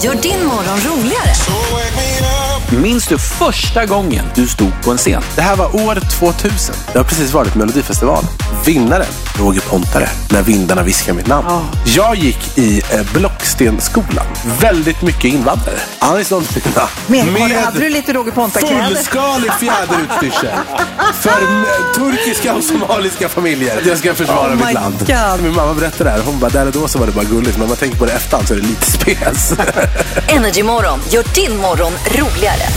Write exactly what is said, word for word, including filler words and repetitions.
gör din morgon roligare. Minns du första gången du stod på en scen? Det här var år tvåtusen. Det har precis varit Melodifestival. Vinnaren, Roger Pontare, När vindarna viskar mitt namn. Oh. Jag gick i eh, Blockstenskolan. Väldigt mycket invandrare. Anis Don Fina. Men med hade du lite Roger Pontare-kläder? Fullskalig fjäderutstyrsel. För m- turkiska och somaliska familjer. Jag ska försvara oh mitt land. God. Min mamma berättade det här. Hon bara, där och då så var det bara gulligt. Men man tänker på det efterhand så är det lite spes. Energy Morgon gör din morgon roligare.